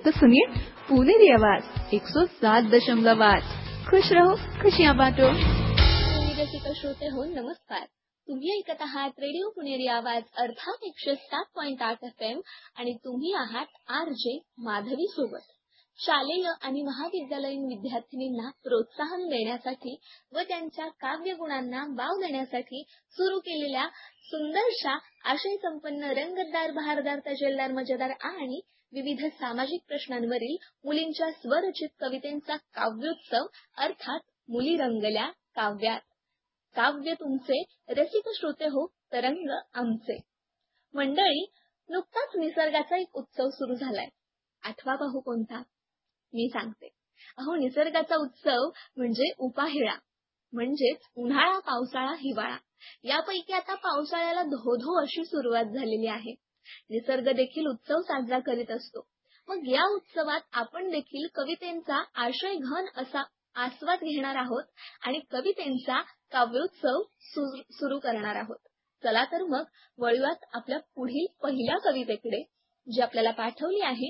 तो सुनिए पुनेरी आवाज 107.8। खुश रहो, खुशियां बांटो। रसिक श्रोते हो, नमस्कार। तुम्ही ऐकत आहात रेडिओ पुनेरी आवाज अर्थात 107.8 FM आणि तुम्ही आहात RJ माधवी सोबत। शालेय आणि महाविद्यालयीन विद्यार्थिनींना प्रोत्साहन देण्यासाठी व त्यांच्या काव्य गुणांना वाव देण्यासाठी सुरू केलेल्या सुंदरशा आशय संपन्न रंगतदार बहारदार तजेलदार मजेदार आणि विविध सामाजिक प्रश्नांवरील मुलींच्या स्वरचित कवितेंचा काव्योत्सव अर्थात मुली रंगल्या काव्यात। काव्य तुमचे, रसिक श्रोते हो, तरंग आमचे। मंडळी, नुकताच निसर्गाचा एक उत्सव सुरू झालाय। आठवा पाहू कोणता? मी सांगते। निसर्गाचा उत्सव म्हणजे उपाहिळा, म्हणजेच उन्हाळा, पावसाळा, हिवाळा। यापैकी आता पावसाळ्याला धो अशी सुरुवात झालेली आहे। निसर्ग देखील उत्सव साजरा करीत असतो। मग या उत्सवात आपण देखील कवितेंचा आशय घन असा आस्वाद घेणार आहोत आणि कवितेंचा काव्योत्सव सुरू करणार आहोत। चला तर मग वळूयात आपल्या पुढील पहिल्या कवितेकडे, जी आपल्याला पाठवली आहे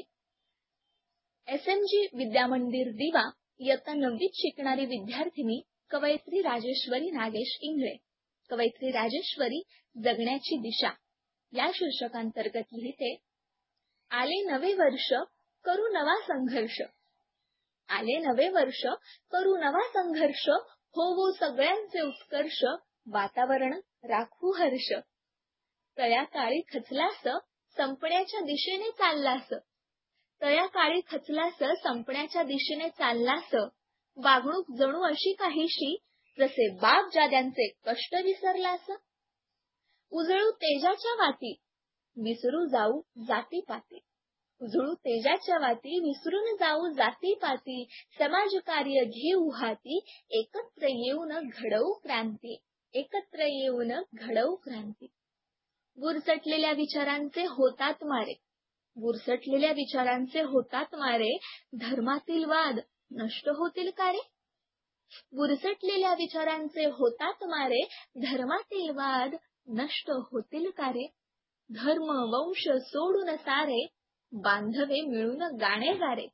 SMG विद्यामंदिर दिवा इयत्ता 9वीत शिकणारी विद्यार्थिनी कवयित्री राजेश्वरी नागेश इंगळे। कवयित्री राजेश्वरी जगण्याची दिशा या शीर्षकांतर्गत लिहिते, आले नवे वर्ष करू नवा संघर्ष। आले नवे वर्ष करू नवा संघर्ष, होवो सगळ्यांचे उत्कर्ष, वातावरण राखू हर्ष। तया काळी खचलास संपण्याच्या दिशेने चाललास। तया काळी खचलास संपण्याच्या दिशेने चाललास। वागणूक जणू अशी काहीशी, जसे बाप जाद्यांचे कष्ट विसरलास। उजळू तेजाच्या वाती विसरू जाऊ जाती पाती। उजळू तेजाच्या वाती विसरून जाऊ जाती पाती। समाजकार्य घेऊ हाती, एकत्र येऊन घडवू क्रांती। एकत्र येऊन घडवू क्रांती। बुरसटलेल्या विचारांचे होतात मारे। बुरसटलेल्या विचारांचे होतात मारे, धर्मातील वाद नष्ट होतील का रे? बुरसटलेल्या विचारांचे होतात मारे, धर्मातील वाद नष्ट होतील का रे? धर्म वंश सोडून सारे, बांधवे मिळून गाणे गारे।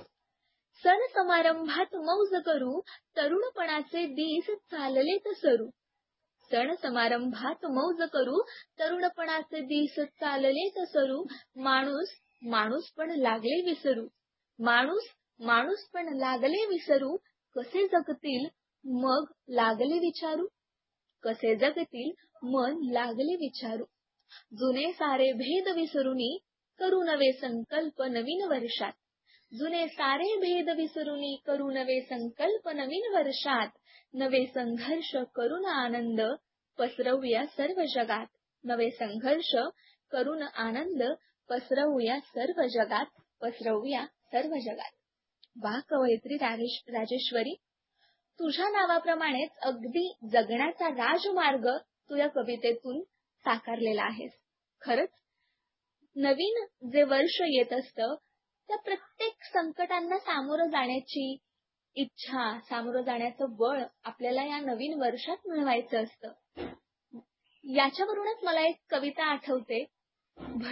सण समारंभात मौज करू, तरुणपणाचे दिस चाललेत सरू। सण समारंभात मौज करू, तरुणपणाचे दिस चाललेत सरू। माणूस पण लागले विसरू। माणूस पण लागले विसरू। कसे जगतील मग लागले विचारू। कसे जगतील मन लागले विचारू। जुने सारे भेद विसरुनी, करू नवे संकल्प नवीन वर्षात। जुने सारे भेद विसरुनी, करू नवे संकल्प नवीन वर्षात। नवे संघर्ष करून आनंद पसरवूया सर्व जगात। नवे संघर्ष करून आनंद पसरवूया सर्व जगात। पसरवूया सर्व जगात। वा कवयित्री राजेश्वरी, तुझ्या नावाप्रमाणेच अगदी जगण्याचा राजमार्ग तू या कवितेतून साकारलेला आहेस। खरंच नवीन जे वर्ष येत असतं, त्या प्रत्येक संकटांना सामोरं जाण्याची इच्छा, सामोरं जाण्याचं बळ आपल्याला या नवीन वर्षात मिळवायचं असतं। याच्यावरूनच मला एक कविता आठवते,